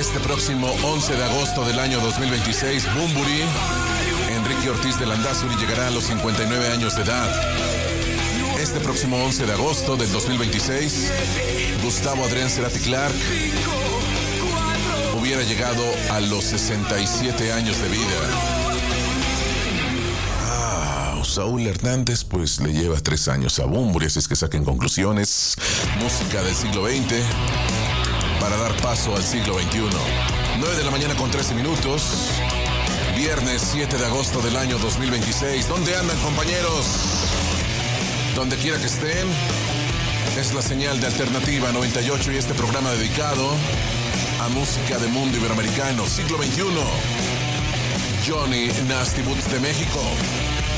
Este próximo 11 de agosto del año 2026, Bunbury, Enrique Ortiz de Landázuri llegará a los 59 años de edad. Este próximo 11 de agosto del 2026, Gustavo Adrián Cerati Clark hubiera llegado a los 67 años de vida. Saúl Hernández pues le lleva 3 años a Bunbury, así es que saquen conclusiones. Música del siglo XX para dar paso al siglo XXI. 9 de la mañana con 13 minutos. Viernes 7 de agosto del año 2026. ¿Dónde andan, compañeros? Donde quiera que estén. Es la señal de Alternativa 98 y este programa dedicado a música de mundo iberoamericano, siglo XXI. Johnny Nasty Boots de México.